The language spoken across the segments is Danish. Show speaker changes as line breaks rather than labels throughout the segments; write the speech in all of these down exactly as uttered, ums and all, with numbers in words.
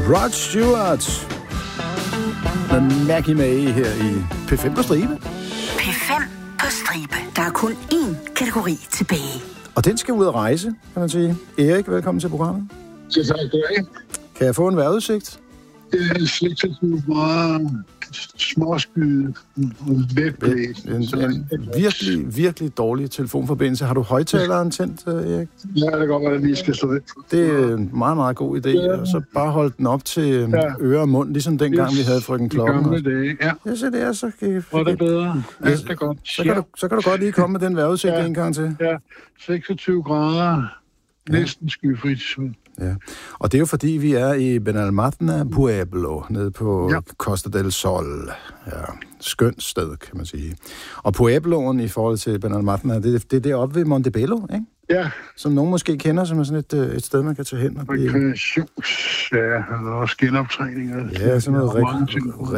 Rod Stewart med Maggie May her i P fem på stribe.
P fem på stribe. Der er kun én kategori tilbage.
Og den skal ud at rejse, kan man sige. Erik, velkommen til programmet.
Det er det.
Kan jeg få en vejrudsigt?
Det er seksogtyve grader, småskyet og let blæst.
En, en, en virkelig, virkelig dårlig telefonforbindelse. Har du højtaleren tændt, Erik?
Ja, det kan godt være, at lige skal stå væk.
Det er en meget, meget god idé. Ja. Og så bare holde den op til ja. øre og mund, ligesom dengang yes. vi havde frøken Klokken.
I gamle dage, ja.
Ja, så det er så... Kan...
Hvor er det bedre? Ja, det er godt.
Så kan, du, så kan du godt lige komme med den vejrudsigt ja. en gang til.
Ja, seksogtyve grader, næsten skyfrit.
Ja, og det er jo fordi, vi er i Benalmádena Pueblo, nede på ja. Costa del Sol. Ja, skønt sted, kan man sige. Og Puebloen i forhold til Benalmádena, det, det er deroppe ved Montebello, ikke?
Ja.
Som nogen måske kender som sådan et, et sted, man kan tage hen. Og
rekreations, ja, og også genoptræninger.
Ja, sådan noget re-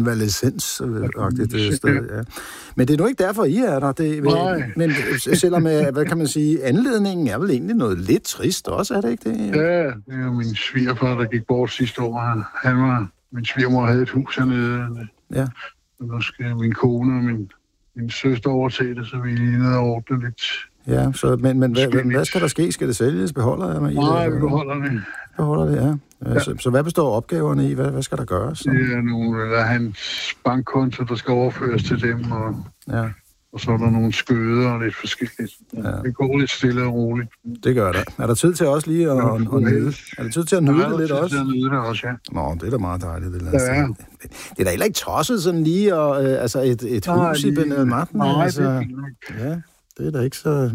rekonvalescens-agtigt sted, ja. Men det er nu ikke derfor, I er der. Det,
Nej.
Men selvom, hvad kan man sige, anledningen er vel egentlig noget lidt trist også, er det ikke det?
Ja, det er min svigerfar, der gik bort sidste år. Han var, min svigermor havde et hus hernede.
Ja.
Og nu skal min kone og min, min søster overtage det, så vi er lige nede og ordne lidt.
Ja, så, men, men hvad, hvad skal der ske? Skal det sælges? Beholder jeg mig i det?
Nej, vi beholder det.
Beholder det, ja. ja. Så, så hvad består opgaverne i? Hvad, hvad skal der gøres? Så?
Det er nogle, der er hans bankkonto, der skal overføres til dem, og,
ja.
og så er der nogle skøder og lidt forskelligt. Ja. Det går lidt stille og roligt.
Det gør der. Er der tid til også lige at, ja, at, at nyde? Er der tid til at nyde det lidt også?
Ja, der er tid til at nyde det også, ja.
Nå, det er da meget dejligt. Det,
ja, ja.
det er da heller ikke tosset sådan lige, og, øh, altså et, et nej, hus i Benalmádena.
Nej,
altså,
det er fint.
Ja, det er da ikke så...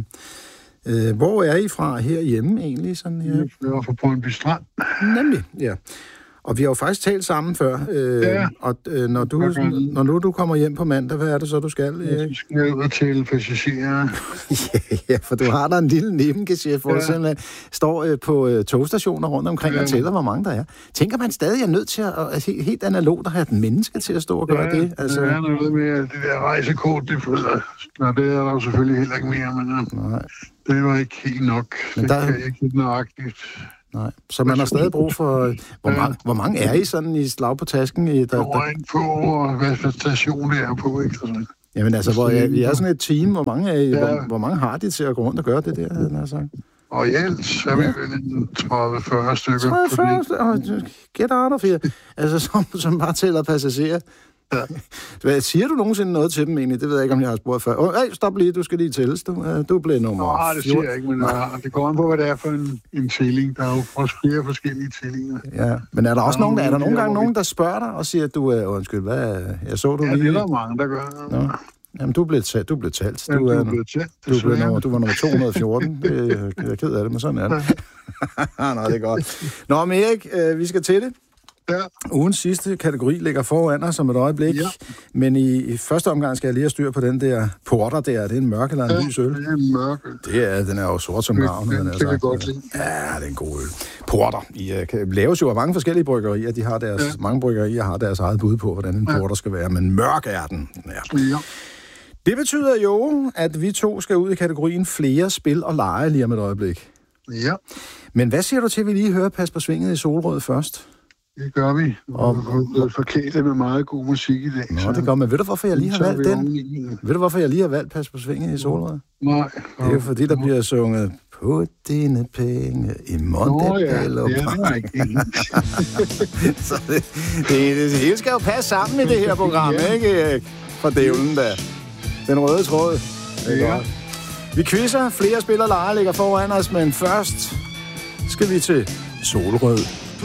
Øh, hvor er I fra herhjemme egentlig? Sådan, ja?
Jeg er fra Brøndby Strand.
Nemlig, ja. Og vi har jo faktisk talt sammen før. Øh,
ja.
Og øh, når, du, når nu du kommer hjem på mandag, hvad er det så, du skal?
Jeg skal ud og tælle passagerer.
ja, ja, for du har der en lille nebengeschæft, hvor ja. du simpelthen står øh, på øh, togstationer rundt omkring ja. og tæller, hvor mange der er. Tænker man stadig er nødt til at, at helt analogt at have et menneske til at stå og gøre
ja,
det? Altså...
Ja, det er noget med det der rejsekort, det føler Nå, det er der jo selvfølgelig heller ikke mere, men
Nej.
det var ikke helt nok. Men der... Det er ikke helt nøjagtigt.
Nej, så man har stadig brug for... Hvor, ja. mange, hvor mange er I sådan i slag på tasken? I, der,
der... ind på, og hvad station det er på, ikke? Sådan.
Jamen altså, hvor er, I er sådan et team. Hvor mange, er I, ja. hvor, hvor mange har de til at gå rundt og gøre det der, havde jeg sagt?
Og i alt, så er vi vel tredive fyrre stykker.
tredive fyrre stykker? Get out of here. Altså, som, som bare tæller passagerer. Ja. Siger du nogensinde noget til dem egentlig? Det ved jeg ikke, om jeg har spurgt før. Oh, hey, stop lige, du skal lige tælles. Du, du blev nummer
Nej, det siger jeg ikke, men ja, det går an på, hvad det er for en, en tælling. Der er jo også flere forskellige tællinger.
Ja, men er der også der nogen, der, er der nogle gange nogen, der spørger dig og siger, at du er, undskyld, hvad, jeg så du
ja,
lige...
Ja, det er der mange, der gør.
Nå. Jamen, du blev talt. Du blev talt.
Ja, du, er, blevet talt,
du, blev nummer, du var nummer to hundrede og fjorten. Det, jeg er ked af det, men sådan er det. Nå, det er godt. Nå, men Erik, øh, vi skal til det.
Ja.
Ugens sidste kategori ligger foran os som et øjeblik, ja. Men i, i første omgang skal jeg lige have styr på den der porter der. Det er en mørk eller en
ja,
lys øl?
det er en mørk øl.
Det er, den er jo sort som navnet.
Det, det, det kan godt lide.
Ja, det er en god øl. Porter. I uh, kan laves jo af mange forskellige bryggerier. De har deres, ja. Mange bryggerier har deres eget bud på, hvordan en porter ja. skal være, men mørk er den. Ja.
Ja.
Det betyder jo, at vi to skal ud i kategorien flere spil og lege lige om et øjeblik.
Ja.
Men hvad siger du til, at vi lige hører Pas på svinget i Solrød først?
Det gør vi. Og vi er forkælet med meget god musik i dag.
Nå, så... det gør man. Ved du, hvorfor jeg lige har valgt den? Ved du, hvorfor jeg lige har valgt Pas på svinget i Solrød?
Nej.
Det er jo fordi, der bliver sunget på dine penge i Montebello.
Nå ja, det er ikke.
Så det, det, det hele skal jo passe sammen i det her program, ja. Ikke? For dævlen da. Den røde tråd. Det er ja. godt. Vi quizzer. Flere spillere leger ligger foran os, men først skal vi til Solrød.